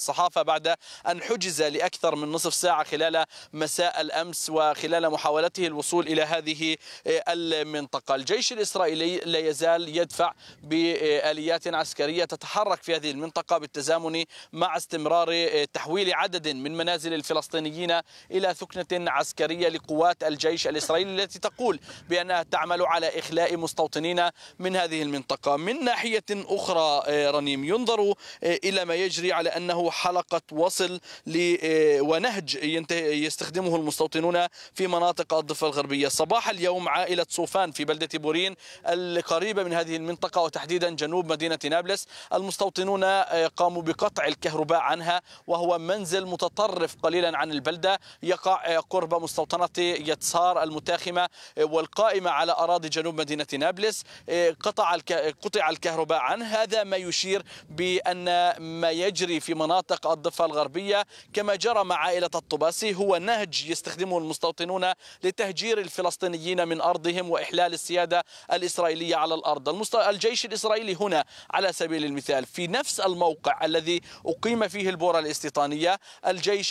الصحافة بعد أن حجز لأكثر من نصف ساعة خلال مساء الأمس وخلال محاولته الوصول إلى هذه المنطقة. الجيش الإسرائيلي لا يزال يدفع بآليات عسكرية تتحرك في هذه المنطقة بالتزامن مع استمرار تحويل عدد من منازل الفلسطينيين إلى ثكنة عسكرية لقوات الجيش الإسرائيلي التي تقول بأنها تعمل على إخلاء مستوطنين من هذه المنطقة. من ناحية أخرى رنيم، ينظر إلى ما يجري على أنه حلقة وصل ونهج يستخدمه المستوطنون في مناطق الضفة الغربية. صباح اليوم عائلة صوفان في بلدة بورين القريبة من هذه المنطقة وتحديدا جنوب مدينة نابلس، المستوطنون قاموا بقطع الكهرباء عنها، وهو منزل متطرف قليلا عن البلدة يقع قرب مستوطنة يتسار المتاخمة والقائمة على أراضي جنوب مدينة نابلس. قطع الكهرباء عنه. هذا ما يشير بأن ما يجري في مناطق الضفة الغربية كما جرى مع عائلة الطباسي هو نهج يستخدمه المستوطنون لتهجير الفلسطينيين من أرضهم وإحلال السيادة الإسرائيلية على الأرض. الجيش الإسرائيلي هنا على سبيل المثال في نفس الموقع الذي أقيم فيه البؤرة الاستيطانية، الجيش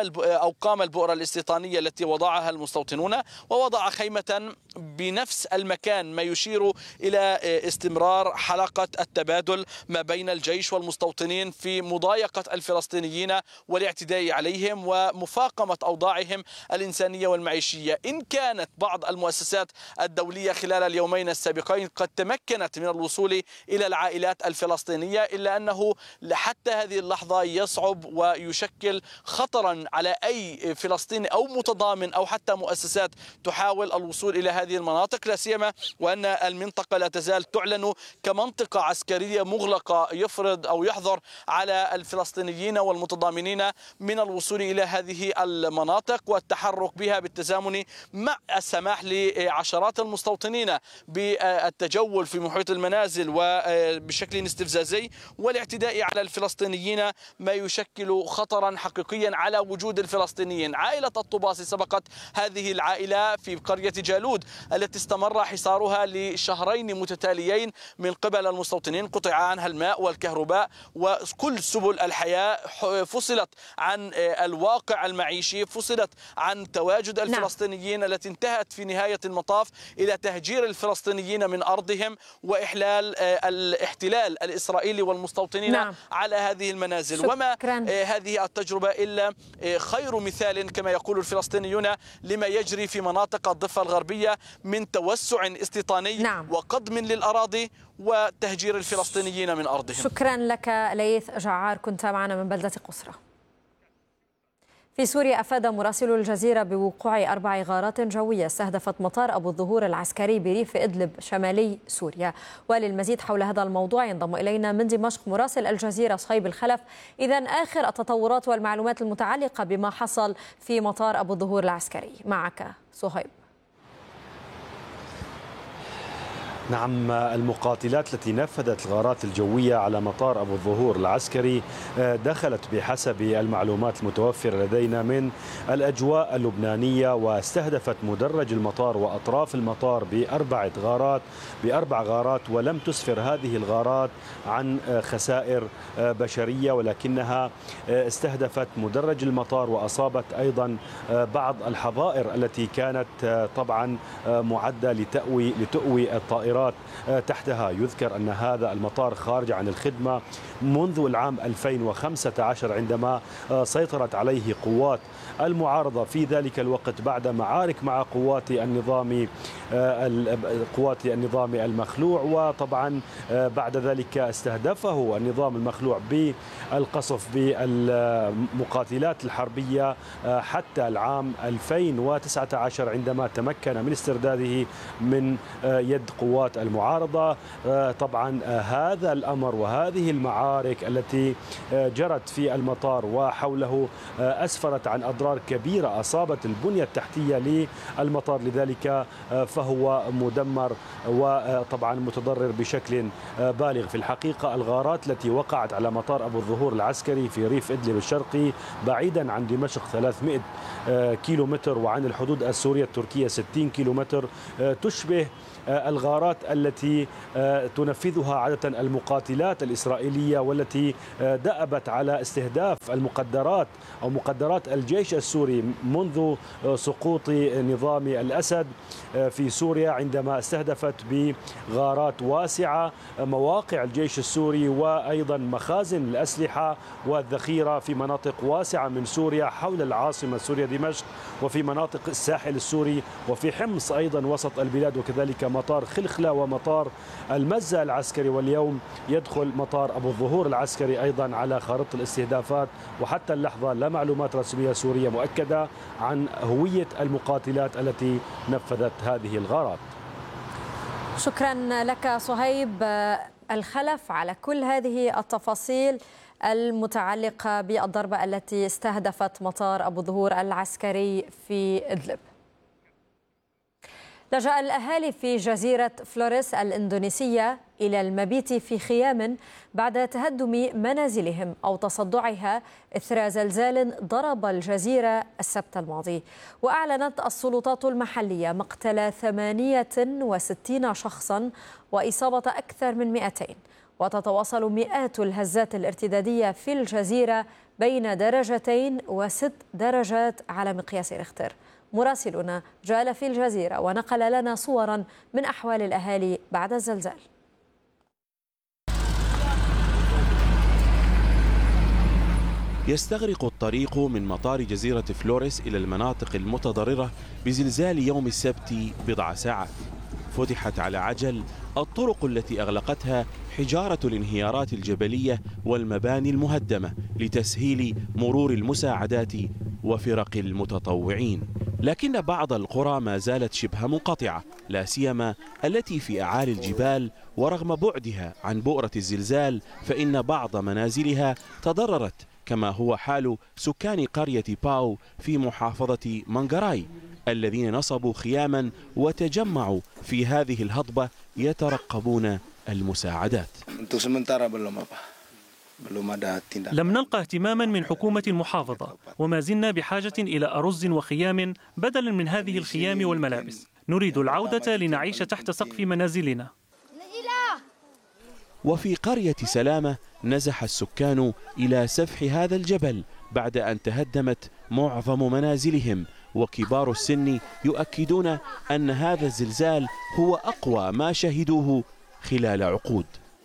قام البؤرة الاستيطانية التي وضعها المستوطنون ووضع خيمة بنفس المكان، ما يشير إلى استمرار حلقة التبادل ما بين الجيش والمستوطنين في مضايقة الفلسطينيين والاعتداء عليهم ومفاقمة أوضاعهم الإنسانية والمعيشية. إن كانت بعض المؤسسات الدولية خلال اليومين السابقين قد تمكنت من الوصول إلى العائلات الفلسطينية، إلا أنه حتى هذه اللحظة يصعب ويشكل خطرا على أي فلسطيني أو متضامن أو حتى مؤسسات تحاول الوصول إلى هذه المناطق، لا سيما وأن المنطقة لا تزال تعلن كمنطقة عسكرية مغلقة يفرض أو يحظر على الفلسطينيين والمتضامنين من الوصول إلى هذه المناطق والتحرك بها بالتزامن مع السماح لعشرات المستوطنين بالتجول في محيط المنازل وبشكل استفزازي والاعتداء على الفلسطينيين، ما يشكل خطرا حقيقيا على وجود الفلسطينيين. عائلة الطباسي سبقت هذه العائلة في قرية جالود التي استمر حصارها لشهرين متتاليين من قبل المستوطنين، قطع عنها الماء والكهرباء وكل سبل الحياة، فصلت عن الواقع المعيشي، فصلت عن تواجد الفلسطينيين التي انتهت في نهاية المطاف إلى تهجير الفلسطينيين من أرضهم وإحلال الاحتلال الإسرائيلي والمستوطنين على هذه المنازل. وما هذه التجربة إلا خير مثال كما يقول الفلسطينيون لما يجري في مناطق الضفة الغربية من توسع استيطاني وقضم للأراضي وتهجير الفلسطينيين من أرضهم. شكرا لك ليث جعار، كنت معنا من بلدة قصرة. في سوريا أفاد مراسل الجزيرة بوقوع 4 غارات جوية استهدفت مطار أبو الظهور العسكري بريف إدلب شمالي سوريا. وللمزيد حول هذا الموضوع ينضم إلينا من دمشق مراسل الجزيرة صهيب الخلف. إذا آخر التطورات والمعلومات المتعلقة بما حصل في مطار أبو الظهور العسكري معك صهيب. نعم، المقاتلات التي نفذت الغارات الجوية على مطار أبو الظهور العسكري دخلت بحسب المعلومات المتوفرة لدينا من الأجواء اللبنانية واستهدفت مدرج المطار وأطراف المطار بأربع غارات، ولم تسفر هذه الغارات عن خسائر بشرية، ولكنها استهدفت مدرج المطار وأصابت أيضا بعض الحظائر التي كانت طبعا معدة لتؤوي الطائرات تحتها. يذكر أن هذا المطار خارج عن الخدمة منذ العام 2015 عندما سيطرت عليه قوات المعارضة في ذلك الوقت بعد معارك مع قوات النظام المخلوع، وطبعا بعد ذلك استهدفه النظام المخلوع بالقصف بالمقاتلات الحربية حتى العام 2019 عندما تمكن من استرداده من يد قوات المعارضة. طبعا هذا الأمر وهذه المعارك التي جرت في المطار وحوله أسفرت عن أضرار كبيرة أصابت البنية التحتية للمطار، لذلك فهو مدمر وطبعا متضرر بشكل بالغ. في الحقيقة الغارات التي وقعت على مطار أبو الظهور العسكري في ريف إدلب الشرقي بعيدا عن دمشق 300 كيلومتر وعن الحدود السورية التركية 60 كيلومتر تشبه الغارات التي تنفذها عادة المقاتلات الإسرائيلية، والتي دأبت على استهداف المقدرات أو مقدرات الجيش السوري منذ سقوط نظام الأسد في سوريا، عندما استهدفت بغارات واسعة مواقع الجيش السوري وأيضا مخازن الأسلحة والذخيرة في مناطق واسعة من سوريا حول العاصمة السورية دمشق، وفي مناطق الساحل السوري، وفي حمص أيضا وسط البلاد، وكذلك مطار خلخلة ومطار المزة العسكري. واليوم يدخل مطار أبو الظهور العسكري أيضا على خارطة الاستهدافات، وحتى اللحظة لا معلومات رسمية سورية مؤكدة عن هوية المقاتلات التي نفذت هذه الغارات. شكرا لك صهيب الخلف على كل هذه التفاصيل المتعلقة بالضربة التي استهدفت مطار أبو الظهور العسكري في إدلب. لجأ الأهالي في جزيرة فلوريس الإندونيسية إلى المبيت في خيام بعد تهدم منازلهم أو تصدعها إثر زلزال ضرب الجزيرة السبت الماضي. وأعلنت السلطات المحلية مقتل 68 شخصا وإصابة أكثر من 200. وتتواصل مئات الهزات الارتدادية في الجزيرة بين 2 و6 درجات على مقياس ريختر. مراسلنا جال في الجزيرة ونقل لنا صورا من أحوال الأهالي بعد الزلزال. يستغرق الطريق من مطار جزيرة فلوريس إلى المناطق المتضررة بزلزال يوم السبت بضع ساعات. فتحت على عجل الطرق التي أغلقتها حجارة الانهيارات الجبلية والمباني المهدمة لتسهيل مرور المساعدات وفرق المتطوعين. لكن بعض القرى ما زالت شبه منقطعة، لا سيما التي في أعالي الجبال، ورغم بعدها عن بؤرة الزلزال فإن بعض منازلها تضررت، كما هو حال سكان قرية باو في محافظة مانغاراي الذين نصبوا خياما وتجمعوا في هذه الهضبة يترقبون المساعدات. لم نلقى اهتماما من حكومة المحافظة، وما زلنا بحاجة إلى أرز وخيام بدلا من هذه الخيام والملابس. نريد العودة لنعيش تحت سقف منازلنا. وفي قرية سلامة نزح السكان إلى سفح هذا الجبل بعد أن تهدمت معظم منازلهم، وكبار السن يؤكدون أن هذا الزلزال هو أقوى ما شهدوه خلال عقود.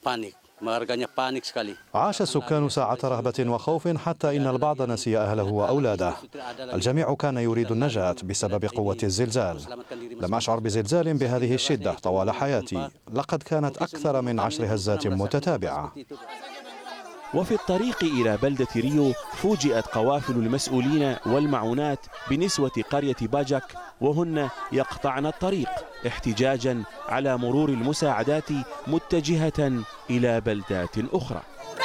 عاش السكان ساعة رهبة وخوف حتى إن البعض نسي أهله وأولاده. الجميع كان يريد النجاة بسبب قوة الزلزال. لم أشعر بزلزال بهذه الشدة طوال حياتي، لقد كانت أكثر من 10 هزات متتابعة. وفي الطريق إلى بلدة ريو فوجئت قوافل المسؤولين والمعونات بنسوة قرية باجاك وهن يقطعن الطريق احتجاجا على مرور المساعدات متجهة إلى بلدات أخرى.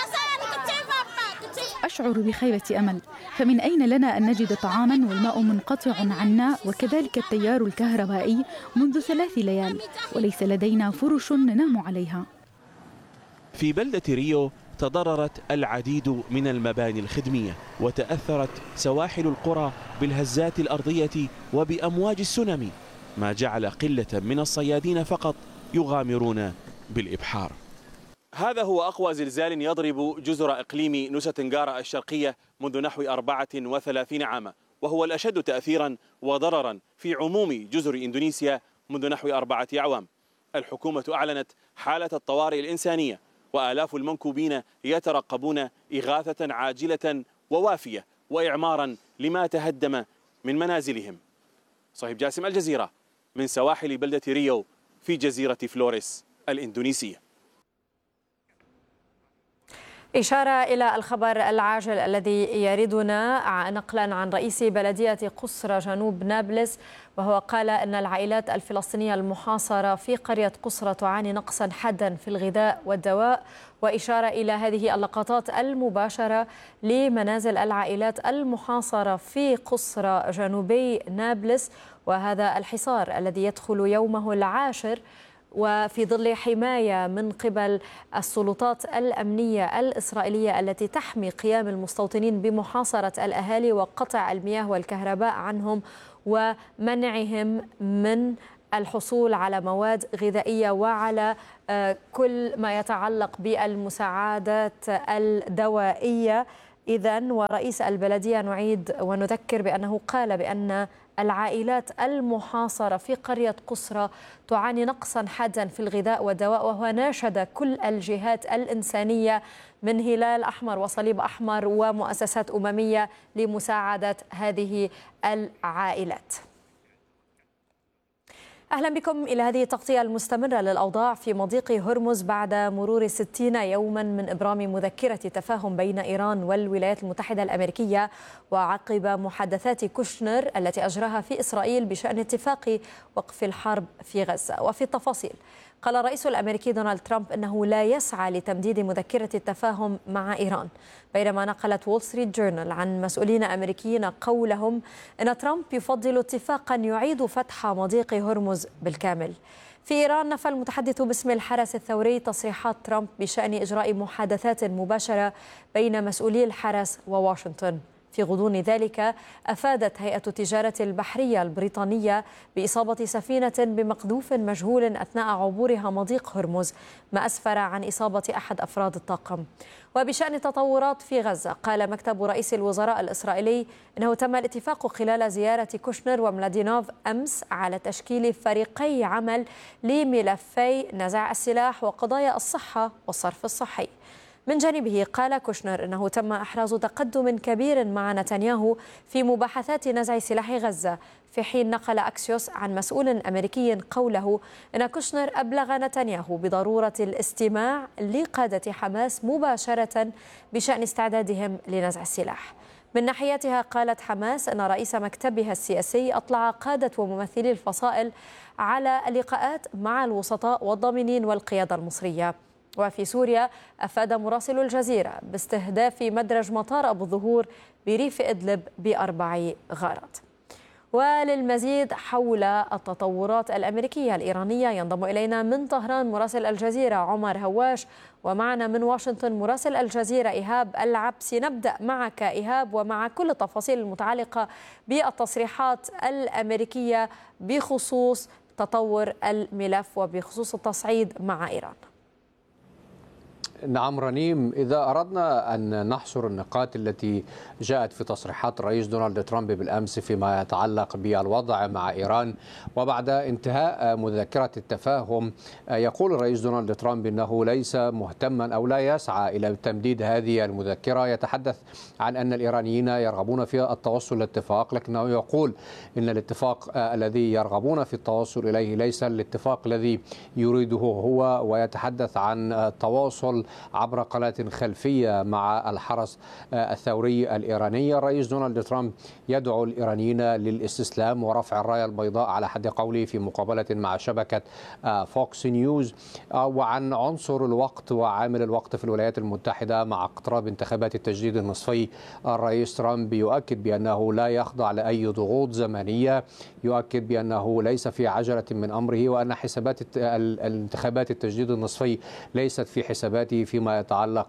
أشعر بخيبة أمل، فمن أين لنا أن نجد طعاما والماء منقطع عنا، وكذلك التيار الكهربائي منذ 3 ليال، وليس لدينا فرش ننام عليها. في بلدة ريو تضررت العديد من المباني الخدمية، وتأثرت سواحل القرى بالهزات الأرضية وبأمواج السونامي، ما جعل قلة من الصيادين فقط يغامرون بالإبحار. هذا هو أقوى زلزال يضرب جزر إقليم نوسا تنغارا الشرقية منذ نحو 34 عاما، وهو الأشد تأثيرا وضررا في عموم جزر إندونيسيا منذ نحو 4 أعوام. الحكومة أعلنت حالة الطوارئ الإنسانية، وآلاف المنكوبين يترقبون إغاثة عاجلة ووافية وإعمارا لما تهدم من منازلهم. صهيب جاسم، الجزيرة، من سواحل بلدة ريو في جزيرة فلوريس الإندونيسية. إشارة إلى الخبر العاجل الذي يردنا نقلا عن رئيس بلدية قصرى جنوب نابلس، وهو قال أن العائلات الفلسطينية المحاصرة في قرية قصرى تعاني نقصا حادا في الغذاء والدواء، وإشارة إلى هذه اللقطات المباشرة لمنازل العائلات المحاصرة في قصرى جنوبي نابلس، وهذا الحصار الذي يدخل يومه العاشر وفي ظل حماية من قبل السلطات الأمنية الإسرائيلية التي تحمي قيام المستوطنين بمحاصرة الأهالي وقطع المياه والكهرباء عنهم ومنعهم من الحصول على مواد غذائية وعلى كل ما يتعلق بالمساعدات الدوائية. إذن ورئيس البلدية نعيد ونذكر بأنه قال بأن العائلات المحاصرة في قرية قصرى تعاني نقصا حادا في الغذاء والدواء، وهو ناشد كل الجهات الإنسانية من هلال أحمر وصليب أحمر ومؤسسات أممية لمساعدة هذه العائلات. أهلا بكم إلى هذه التغطية المستمرة للأوضاع في مضيق هرمز بعد مرور 60 يوما من إبرام مذكرة تفاهم بين إيران والولايات المتحدة الأمريكية، وعقب محادثات كوشنر التي أجراها في إسرائيل بشأن اتفاق وقف الحرب في غزة. وفي التفاصيل قال الرئيس الأمريكي دونالد ترامب أنه لا يسعى لتمديد مذكرة التفاهم مع إيران، بينما نقلت وول ستريت جورنال عن مسؤولين أمريكيين قولهم أن ترامب يفضل اتفاقا يعيد فتح مضيق هرمز بالكامل. في إيران نفى المتحدث باسم الحرس الثوري تصريحات ترامب بشأن إجراء محادثات مباشرة بين مسؤولي الحرس وواشنطن. في غضون ذلك أفادت هيئة التجارة البحرية البريطانية بإصابة سفينة بمقذوف مجهول أثناء عبورها مضيق هرمز، ما أسفر عن إصابة أحد أفراد الطاقم. وبشأن التطورات في غزة قال مكتب رئيس الوزراء الإسرائيلي إنه تم الاتفاق خلال زيارة كوشنر وملادينوف أمس على تشكيل فريقي عمل لملفي نزع السلاح وقضايا الصحة والصرف الصحي. من جانبه قال كوشنر إنه تم إحراز تقدم كبير مع نتنياهو في مباحثات نزع سلاح غزة، في حين نقل أكسيوس عن مسؤول أمريكي قوله إن كوشنر أبلغ نتنياهو بضرورة الاستماع لقادة حماس مباشرة بشأن استعدادهم لنزع السلاح. من ناحيتها قالت حماس أن رئيس مكتبها السياسي أطلع قادة وممثلي الفصائل على اللقاءات مع الوسطاء والضامنين والقيادة المصرية. وفي سوريا أفاد مراسل الجزيرة باستهداف مدرج مطار أبو الظهور بريف إدلب ب4 غارات. وللمزيد حول التطورات الأمريكية الإيرانية ينضم إلينا من طهران مراسل الجزيرة عمر هواش، ومعنا من واشنطن مراسل الجزيرة إيهاب العبسي. نبدأ معك إيهاب ومع كل التفاصيل المتعلقة بالتصريحات الأمريكية بخصوص تطور الملف وبخصوص التصعيد مع إيران. نعم رنيم، إذا أردنا أن نحصر النقاط التي جاءت في تصريحات الرئيس دونالد ترامب بالأمس فيما يتعلق بالوضع مع إيران، وبعد انتهاء مذكرة التفاهم يقول الرئيس دونالد ترامب أنه ليس مهتما أو لا يسعى إلى تمديد هذه المذكرة. يتحدث عن أن الإيرانيين يرغبون في التوصل لاتفاق، لكنه يقول أن الاتفاق الذي يرغبون في التوصل إليه ليس الاتفاق الذي يريده هو، ويتحدث عن التواصل عبر قناة خلفية مع الحرس الثوري الإيراني. الرئيس دونالد ترامب يدعو الإيرانيين للاستسلام ورفع الراية البيضاء على حد قوله في مقابلة مع شبكة فوكس نيوز. وعن عنصر الوقت وعامل الوقت في الولايات المتحدة مع اقتراب انتخابات التجديد النصفي، الرئيس ترامب يؤكد بأنه لا يخضع لأي ضغوط زمنية، يؤكد بأنه ليس في عجلة من أمره، وأن حسابات الانتخابات التجديد النصفي ليست في حساباته فيما يتعلق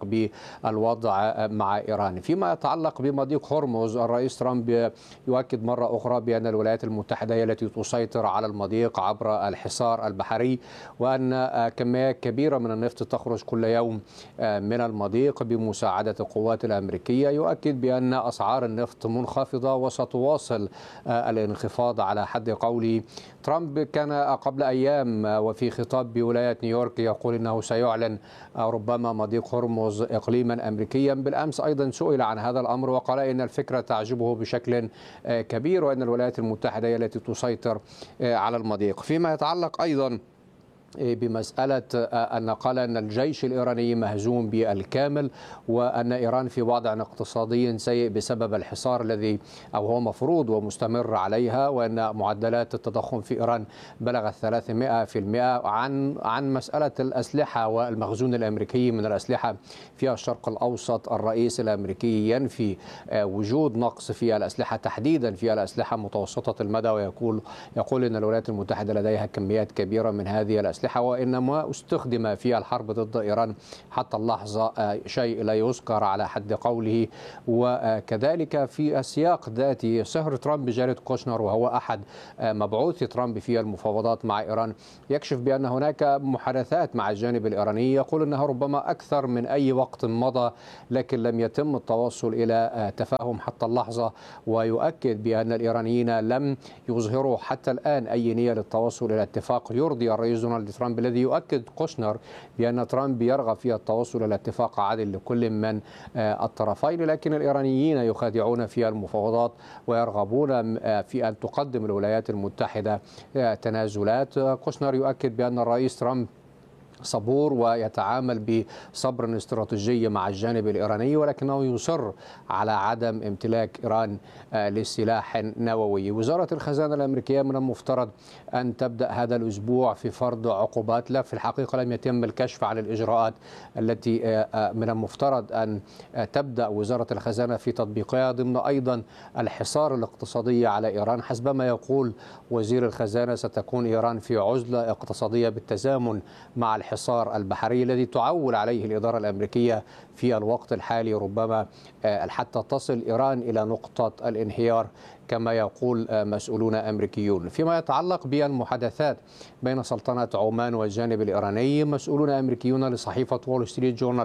بالوضع مع إيران. فيما يتعلق بمضيق هرمز، الرئيس ترامب يؤكد مرة أخرى بأن الولايات المتحدة هي التي تسيطر على المضيق عبر الحصار البحري، وأن كميات كبيرة من النفط تخرج كل يوم من المضيق بمساعدة القوات الأمريكية. يؤكد بأن أسعار النفط منخفضة وستواصل الانخفاض على حد قوله. ترامب كان قبل أيام وفي خطاب بولاية نيويورك يقول أنه سيعلن ربما مضيق هرمز إقليما أمريكيا. بالأمس أيضا سئل عن هذا الأمر وقال إن الفكرة تعجبه بشكل كبير، وأن الولايات المتحدة هي التي تسيطر على المضيق. فيما يتعلق أيضا بمسألة أن قال أن الجيش الإيراني مهزوم بالكامل، وأن إيران في وضع اقتصادي سيء بسبب الحصار الذي أو هو مفروض ومستمر عليها، وأن معدلات التضخم في إيران بلغت 300%. عن مسألة الأسلحة والمخزون الأمريكي من الأسلحة في الشرق الأوسط، الرئيس الأمريكي ينفي وجود نقص في الأسلحة، تحديدا في الأسلحة متوسطة المدى، ويقول أن الولايات المتحدة لديها كميات كبيرة من هذه الأسلحة الأسلحة، وإنما استخدم في الحرب ضد إيران حتى اللحظة شيء لا يذكر على حد قوله. وكذلك في السياق ذاته صهر ترامب جاريد كوشنر، وهو أحد مبعوثي ترامب في المفاوضات مع إيران، يكشف بأن هناك محادثات مع الجانب الإيراني، يقول أنها ربما أكثر من أي وقت مضى، لكن لم يتم التوصل إلى تفاهم حتى اللحظة. ويؤكد بأن الإيرانيين لم يظهروا حتى الآن أي نية للتوصل إلى اتفاق يرضي الرئيس دونالد ترامب، الذي يؤكد كوشنر بأن ترامب يرغب في التوصل إلى اتفاق عادل لكل من الطرفين، لكن الإيرانيين يخادعون في المفاوضات ويرغبون في أن تقدم الولايات المتحدة تنازلات. كوشنر يؤكد بأن الرئيس ترامب صبور ويتعامل بصبر استراتيجي مع الجانب الإيراني، ولكنه يصر على عدم امتلاك إيران لسلاح نووي. وزارة الخزانة الأمريكية من المفترض أن تبدأ هذا الأسبوع في فرض عقوبات، لا في الحقيقة لم يتم الكشف عن الإجراءات التي من المفترض أن تبدأ وزارة الخزانة في تطبيقها، ضمن أيضا الحصار الاقتصادي على إيران. حسب ما يقول وزير الخزانة ستكون إيران في عزلة اقتصادية بالتزامن مع الحصار البحري الذي تعول عليه الإدارة الأمريكية في الوقت الحالي، ربما حتى تصل إيران إلى نقطة الانهيار كما يقول مسؤولون أمريكيون. فيما يتعلق بالمحادثات بين سلطنة عمان والجانب الإيراني، مسؤولون أمريكيون لصحيفة وول ستريت جورنال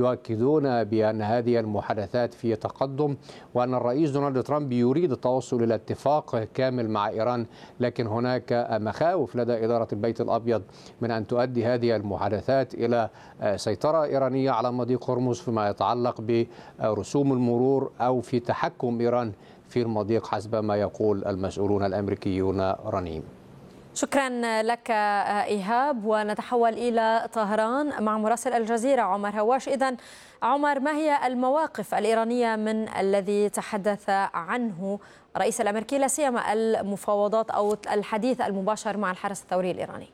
يؤكدون بأن هذه المحادثات في تقدم، وأن الرئيس دونالد ترامب يريد التوصل إلى اتفاق كامل مع إيران، لكن هناك مخاوف لدى إدارة البيت الأبيض من أن تؤدي هذه المحادثات إلى سيطرة إيرانية على مضيق هرمز فيما يتعلق برسوم المرور أو في تحكم إيران في المضيق حسب ما يقول المسؤولون الأمريكيون. رنيم، شكرا لك إيهاب. ونتحول إلى طهران مع مراسل الجزيرة عمر هواش. إذن عمر، ما هي المواقف الإيرانية من الذي تحدث عنه الرئيس الأمريكي، لا سيما المفاوضات أو الحديث المباشر مع الحرس الثوري الإيراني؟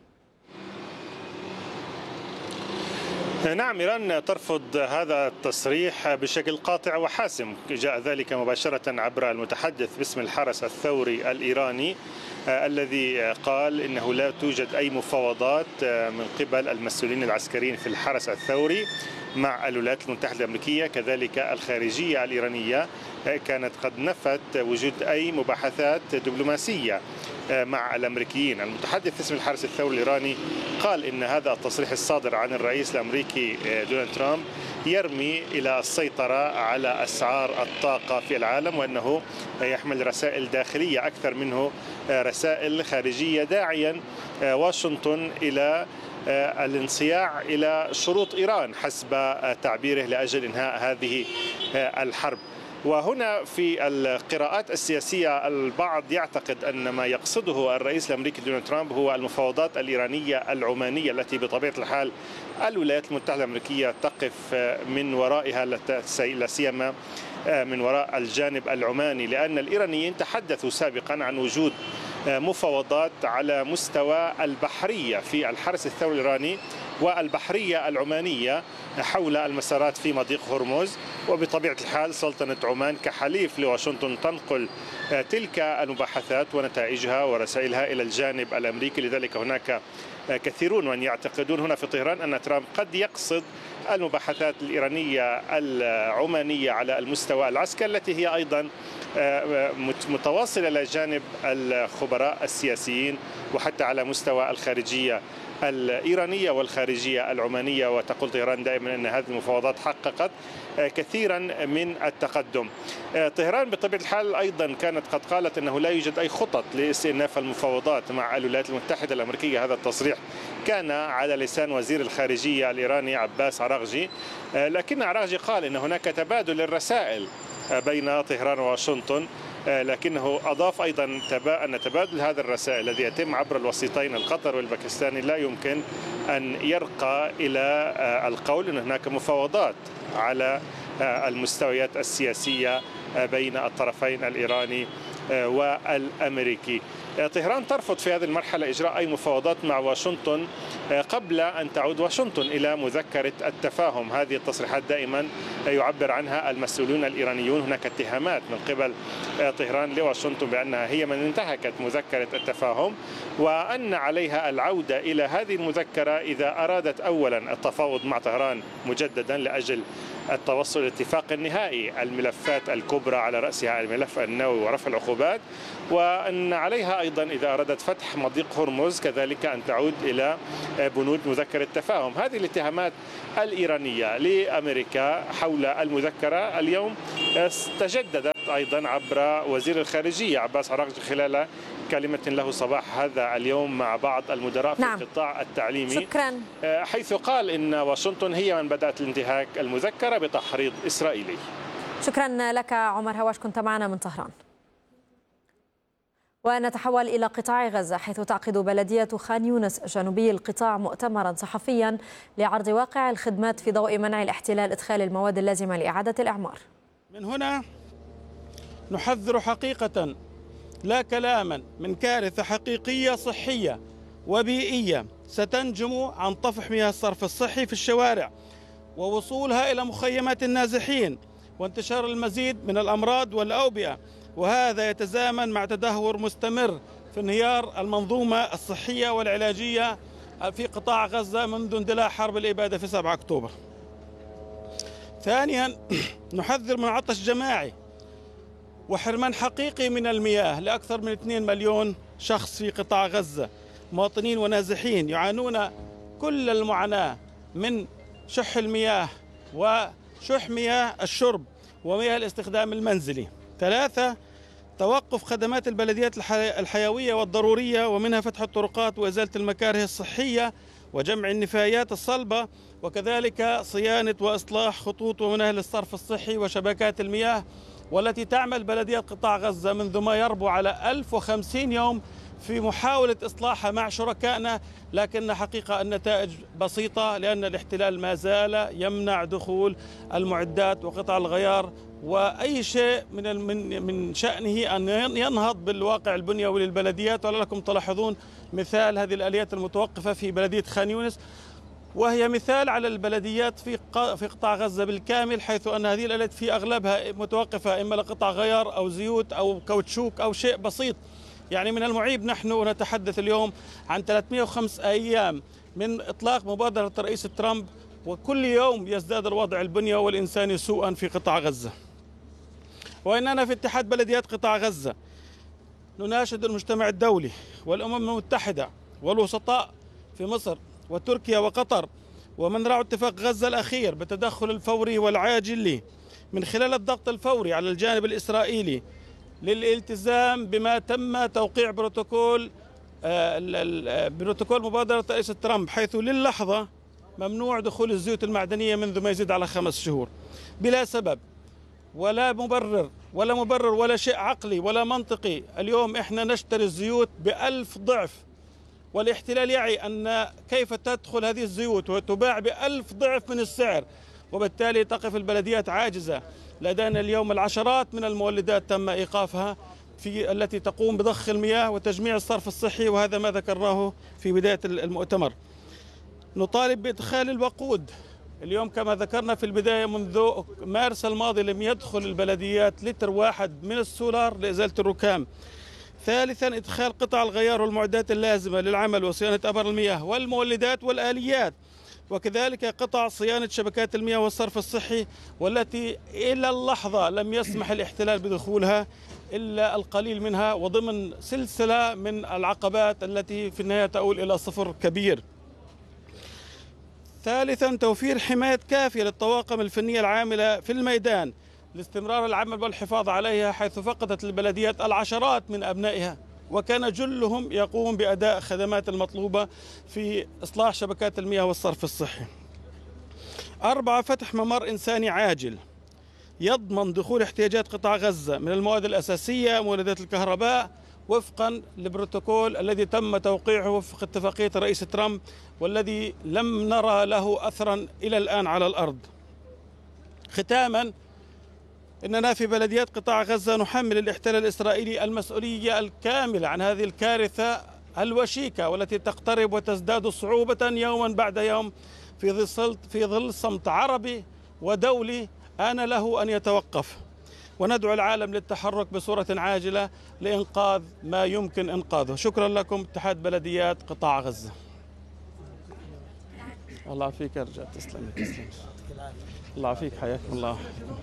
نعم، إيران ترفض هذا التصريح بشكل قاطع وحاسم. جاء ذلك مباشرة عبر المتحدث باسم الحرس الثوري الإيراني الذي قال إنه لا توجد أي مفاوضات من قبل المسؤولين العسكريين في الحرس الثوري مع الولايات المتحدة الأمريكية. كذلك الخارجية الإيرانية كانت قد نفت وجود أي مباحثات دبلوماسية مع الأمريكيين. المتحدث باسم الحرس الثوري الإيراني قال إن هذا التصريح الصادر عن الرئيس الأمريكي دونالد ترامب يرمي إلى السيطرة على أسعار الطاقة في العالم، وأنه يحمل رسائل داخلية أكثر منه رسائل خارجية، داعيا واشنطن إلى الانصياع إلى شروط إيران حسب تعبيره لأجل إنهاء هذه الحرب. وهنا في القراءات السياسية البعض يعتقد أن ما يقصده الرئيس الأمريكي دونالد ترامب هو المفاوضات الإيرانية العمانية التي بطبيعة الحال الولايات المتحدة الأمريكية تقف من ورائها، لا سيما من وراء الجانب العماني، لأن الإيرانيين تحدثوا سابقا عن وجود مفاوضات على مستوى البحرية في الحرس الثوري الإيراني والبحرية العمانية حول المسارات في مضيق هرمز. وبطبيعة الحال سلطنة عمان كحليف لواشنطن تنقل تلك المباحثات ونتائجها ورسائلها إلى الجانب الأمريكي. لذلك هناك كثيرون من يعتقدون هنا في طهران أن ترامب قد يقصد المباحثات الإيرانية العمانية على المستوى العسكري، التي هي أيضا متواصلة إلى جانب الخبراء السياسيين وحتى على مستوى الخارجية الإيرانية والخارجية العمانية. وتقول طهران دائما أن هذه المفاوضات حققت كثيرا من التقدم. طهران بطبيعة الحال أيضا كانت قد قالت أنه لا يوجد أي خطط لاستئناف المفاوضات مع الولايات المتحدة الأمريكية. هذا التصريح كان على لسان وزير الخارجية الإيراني عباس عراغجي، لكن عراغجي قال أن هناك تبادل للرسائل بين طهران وواشنطن، لكنه أضاف أيضا أن تبادل هذه الرسائل الذي يتم عبر الوسيطين القطري والباكستاني لا يمكن أن يرقى إلى القول أن هناك مفاوضات على المستويات السياسية بين الطرفين الإيراني والأمريكي. طهران ترفض في هذه المرحلة إجراء أي مفاوضات مع واشنطن قبل أن تعود واشنطن إلى مذكرة التفاهم. هذه التصريحات دائما يعبر عنها المسؤولون الإيرانيون. هناك اتهامات من قبل طهران لواشنطن بأنها هي من انتهكت مذكرة التفاهم، وأن عليها العودة إلى هذه المذكرة إذا أرادت أولا التفاوض مع طهران مجددا لأجل التوصل لاتفاق النهائي الملفات الكبرى على رأسها الملف النووي ورفع العقوبات، وأن عليها أيضا إذا أرادت فتح مضيق هرمز كذلك أن تعود إلى بنود مذكرة التفاهم. هذه الاتهامات الإيرانية لأمريكا حول المذكرة اليوم تجددت أيضا عبر وزير الخارجية عباس عراقجي خلال كلمة له صباح هذا اليوم مع بعض المدراء في القطاع التعليمي. شكرا. حيث قال إن واشنطن هي من بدأت الانتهاك المذكرة بتحريض إسرائيلي. شكرا لك عمر هواش، كنت معنا من طهران. ونتحول إلى قطاع غزة، حيث تعقد بلدية خان يونس جنوبي القطاع مؤتمرا صحفيا لعرض واقع الخدمات في ضوء منع الاحتلال إدخال المواد اللازمة لإعادة الإعمار. من هنا نحذر حقيقة لا كلاما من كارثة حقيقية صحية وبيئية ستنجم عن طفح مياه الصرف الصحي في الشوارع ووصولها إلى مخيمات النازحين وانتشار المزيد من الأمراض والأوبئة، وهذا يتزامن مع تدهور مستمر في انهيار المنظومة الصحية والعلاجية في قطاع غزة منذ اندلاع حرب الإبادة في 7 أكتوبر. ثانيا نحذر من عطش جماعي وحرمان حقيقي من المياه لأكثر من 2 مليون شخص في قطاع غزة، مواطنين ونازحين يعانون كل المعاناة من شح المياه وشح مياه الشرب ومياه الاستخدام المنزلي. 3 توقف خدمات البلديات الحيوية والضرورية، ومنها فتح الطرقات وإزالة المكاره الصحية وجمع النفايات الصلبة، وكذلك صيانة وإصلاح خطوط ومناهل الصرف الصحي وشبكات المياه، والتي تعمل بلدية قطاع غزة منذ ما يربو على 1050 يوم في محاولة إصلاحها مع شركائنا، لكن حقيقة النتائج بسيطة، لأن الاحتلال ما زال يمنع دخول المعدات وقطع الغيار وأي شيء من شأنه أن ينهض بالواقع البنيوي للبلديات. ولعلكم تلاحظون مثال هذه الآليات المتوقفة في بلدية خان يونس، وهي مثال على البلديات في قطاع غزة بالكامل، حيث أن هذه الآليات في أغلبها متوقفة إما لقطع غيار أو زيوت أو كاوتشوك أو شيء بسيط. يعني من المعيب نحن نتحدث اليوم عن 305 أيام من إطلاق مبادرة الرئيس ترامب، وكل يوم يزداد الوضع البنيوي والإنساني سوءا في قطاع غزة. وإننا في اتحاد بلديات قطاع غزة نناشد المجتمع الدولي والأمم المتحدة والوسطاء في مصر وتركيا وقطر ومن رعوا اتفاق غزة الأخير بالتدخل الفوري والعاجل من خلال الضغط الفوري على الجانب الإسرائيلي للالتزام بما تم توقيع بروتوكول مبادرة رئيس ترامب، حيث للحظة ممنوع دخول الزيوت المعدنية منذ ما يزيد على 5 شهور بلا سبب ولا مبرر ولا شيء عقلي ولا منطقي. اليوم احنا نشتري الزيوت ب1000 ضعف، والاحتلال يعي أن كيف تدخل هذه الزيوت وتباع ب1000 ضعف من السعر، وبالتالي تقف البلديات عاجزة. لدينا اليوم العشرات من المولدات تم إيقافها التي تقوم بضخ المياه وتجميع الصرف الصحي، وهذا ما ذكرناه في بداية المؤتمر. نطالب بإدخال الوقود. اليوم كما ذكرنا في البداية منذ مارس الماضي لم يدخل البلديات لتر واحد من السولار لإزالة الركام. ثالثا إدخال قطع الغيار والمعدات اللازمة للعمل وصيانة أبار المياه والمولدات والآليات، وكذلك قطع صيانة شبكات المياه والصرف الصحي، والتي إلى اللحظة لم يسمح الاحتلال بدخولها إلا القليل منها، وضمن سلسلة من العقبات التي في النهاية تؤول إلى صفر كبير. ثالثا توفير حماية كافية للطواقم الفنية العاملة في الميدان لاستمرار العمل والحفاظ عليها، حيث فقدت البلديات العشرات من أبنائها وكان جلهم يقوم بأداء خدمات المطلوبة في إصلاح شبكات المياه والصرف الصحي. 4 فتح ممر إنساني عاجل يضمن دخول احتياجات قطاع غزة من المواد الأساسية مولدات الكهرباء وفقا للبروتوكول الذي تم توقيعه وفق اتفاقية الرئيس ترامب، والذي لم نرى له أثرا إلى الآن على الأرض. ختاما إننا في بلديات قطاع غزة نحمل الاحتلال الإسرائيلي المسؤولية الكاملة عن هذه الكارثة الوشيكة والتي تقترب وتزداد صعوبة يوما بعد يوم في ظل صمت عربي ودولي آن له أن يتوقف. وندعو العالم للتحرك بصورة عاجلة لإنقاذ ما يمكن إنقاذه. شكرا لكم اتحاد بلديات قطاع غزة. الله يعافيك يا رجال. تسلم. الله يعافيك. حياكم الله.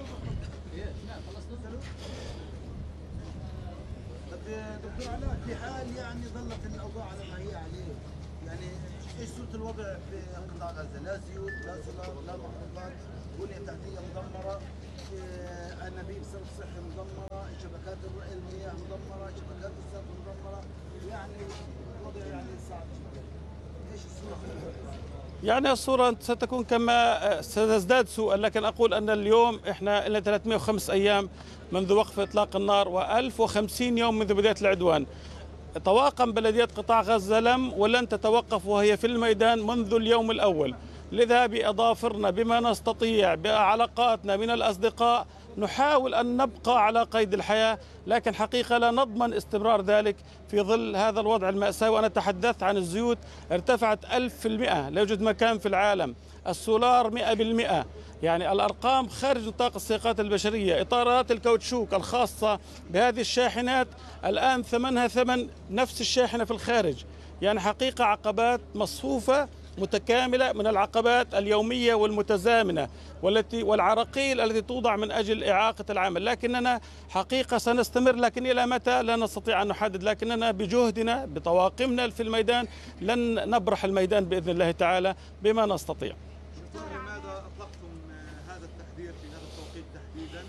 دكتور علاء، في حال يعني ظلت الاوضاع على ما هي عليه، يعني ايش صوره الوضع في قطاع غزه؟ لا زيوت، لا سولار، لا مخلوقات، بنيه تحتيه مدمره، انابيب صرف صحي مدمره، شبكات المياه مدمره، شبكات الصرف مدمره، يعني الوضع يعني صعب جدا. ايش الصوره؟ يعني الصورة ستكون كما ستزداد سوءا، لكن أقول أن اليوم إحنا لنا 305 أيام منذ وقف إطلاق النار و1050 يوم منذ بداية العدوان. طواقم بلديات قطاع غزة لم ولن تتوقف وهي في الميدان منذ اليوم الأول، لذا بأظافرنا بما نستطيع بعلاقاتنا من الأصدقاء نحاول أن نبقى على قيد الحياة، لكن حقيقة لا نضمن استمرار ذلك في ظل هذا الوضع المأساوي. وأنا تحدثت عن الزيوت ارتفعت 1000%، لا يوجد مكان في العالم. السولار 100%، يعني الأرقام خارج نطاق السياقات البشرية. إطارات الكاوتشوك الخاصة بهذه الشاحنات الآن ثمنها ثمن نفس الشاحنة في الخارج. يعني حقيقة عقبات مصفوفة متكاملة من العقبات اليومية والمتزامنة والعراقيل التي توضع من أجل إعاقة العمل. لكننا حقيقة سنستمر، لكن إلى متى لا نستطيع أن نحدد، لكننا بجهدنا بطواقمنا في الميدان لن نبرح الميدان بإذن الله تعالى بما نستطيع. لماذا أطلقتم هذا التحذير في هذا التوقيت تحديدا؟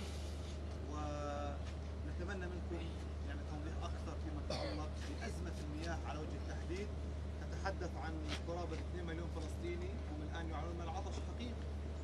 ونتمنى منكم يعني توضيح أكثر فيما يتعلق بأزمة المياه على وجه التحديد. تتحدث عن قرابة 2 مليون فلسطيني هم الآن يعانون من العطش حقيقي.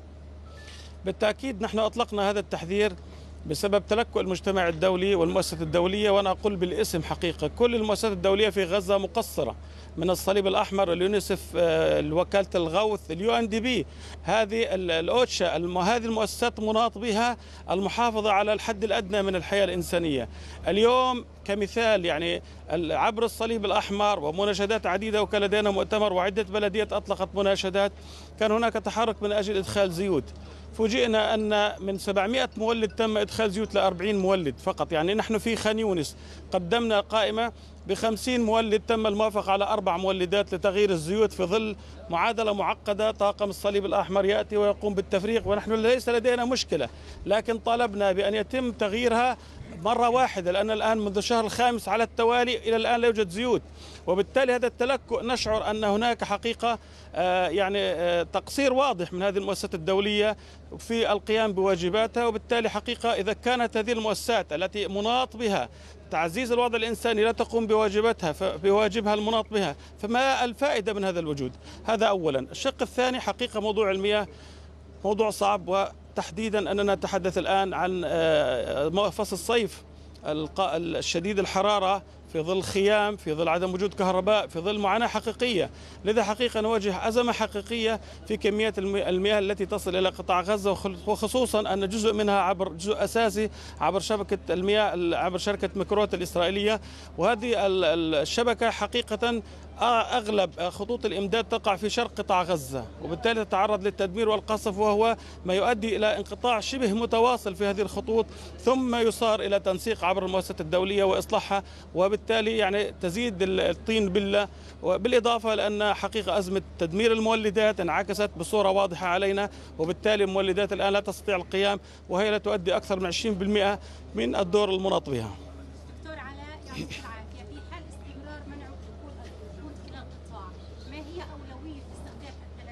بالتأكيد نحن أطلقنا هذا التحذير بسبب تلكؤ المجتمع الدولي والمؤسسات الدولية، وأنا أقول بالاسم حقيقة كل المؤسسات الدولية في غزة مقصرة، من الصليب الأحمر، اليونيسف، وكالة الغوث، UNDP، هذه الأوتشا، هذه المؤسسات مناط بها المحافظة على الحد الأدنى من الحياة الإنسانية. اليوم كمثال يعني عبر الصليب الأحمر ومناشدات عديدة، وكان لدينا مؤتمر وعدة بلديات أطلقت مناشدات، كان هناك تحرك من أجل إدخال زيوت. فوجئنا أن من 700 مولد تم إدخال زيوت ل40 مولد فقط. يعني نحن في خان يونس قدمنا قائمة ب50 مولد، تم الموافقة على 4 مولدات لتغيير الزيوت في ظل معادلة معقدة. طاقم الصليب الأحمر يأتي ويقوم بالتفريق، ونحن ليس لدينا مشكلة، لكن طالبنا بأن يتم تغييرها مرة واحدة، لأن الآن منذ الشهر الخامس على التوالي إلى الآن لا يوجد زيوت. وبالتالي هذا التلكؤ نشعر أن هناك حقيقة يعني تقصير واضح من هذه المؤسسات الدولية في القيام بواجباتها. وبالتالي حقيقة إذا كانت هذه المؤسسات التي مناط بها تعزيز الوضع الإنساني لا تقوم بواجبها المناط بها، فما الفائدة من هذا الوجود؟ هذا أولا. الشق الثاني حقيقة موضوع المياه موضوع صعب، وتحديدا أننا نتحدث الآن عن فصل الصيف الشديد الحرارة، في ظل خيام، في ظل عدم وجود كهرباء، في ظل معاناة حقيقية. لذا حقيقة نواجه أزمة حقيقية في كميات المياه التي تصل إلى قطاع غزة، وخصوصا أن جزء منها جزء أساسي عبر شبكة المياه عبر شركة مكروت الإسرائيلية. وهذه الشبكة حقيقة أغلب خطوط الإمداد تقع في شرق قطاع غزة، وبالتالي تتعرض للتدمير والقصف، وهو ما يؤدي إلى انقطاع شبه متواصل في هذه الخطوط، ثم يصار إلى تنسيق عبر المؤسسات الدولية وإصلاحها، وبالتالي يعني تزيد الطين بلة. وبالإضافة لأن حقيقة أزمة تدمير المولدات انعكست بصورة واضحة علينا، وبالتالي المولدات الآن لا تستطيع القيام، وهي لا تؤدي أكثر من 20% من الدور المناط بها. دكتور علاء، يعطيك العافية، في حال استمرار منع دخول الوقود إلى القطاع، ما هي أولوية استخدام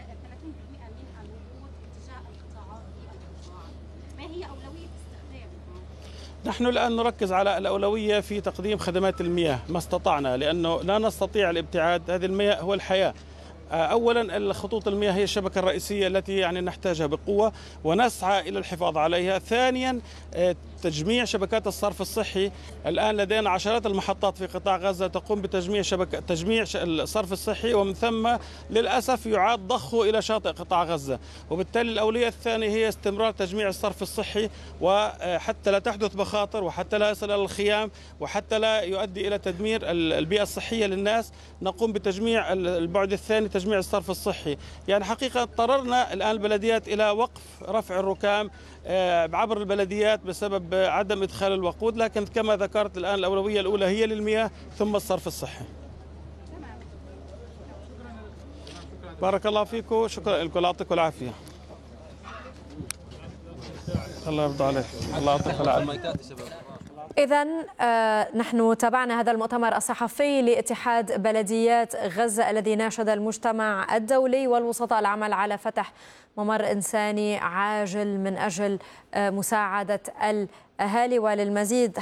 30% من الوقود اتجاه القطاعات في القطاع؟ ما هي أولوية استخدامها؟ نحن الآن نركز على الأولوية في تقديم خدمات المياه ما استطعنا، لأنه لا نستطيع الابتعاد. هذه المياه هو الحياة. أولا الخطوط المياه هي الشبكة الرئيسية التي يعني نحتاجها بقوة ونسعى إلى الحفاظ عليها. ثانيا تجميع شبكات الصرف الصحي. الآن لدينا عشرات المحطات في قطاع غزة تقوم بتجميع تجميع الصرف الصحي، ومن ثم للأسف يعاد ضخه إلى شاطئ قطاع غزة، وبالتالي الأولوية الثانية هي استمرار تجميع الصرف الصحي، وحتى لا تحدث مخاطر وحتى لا يصل إلى الخيام وحتى لا يؤدي إلى تدمير البيئة الصحية للناس، نقوم بتجميع البعد الثاني تجميع الصرف الصحي. يعني حقيقة اضطررنا الآن البلديات إلى وقف رفع الركام عبر البلديات بسبب عدم إدخال الوقود، لكن كما ذكرت الآن الأولوية الأولى هي للمياه ثم الصرف الصحي. بارك الله فيكم، شكرا لكم، الله يعطيكم العافية. الله يرضى عليك، الله يعطيك العافية. إذن نحن تابعنا هذا المؤتمر الصحفي لاتحاد بلديات غزة الذي ناشد المجتمع الدولي والوسطاء العمل على فتح ممر إنساني عاجل من أجل مساعدة الأهالي. وللمزيد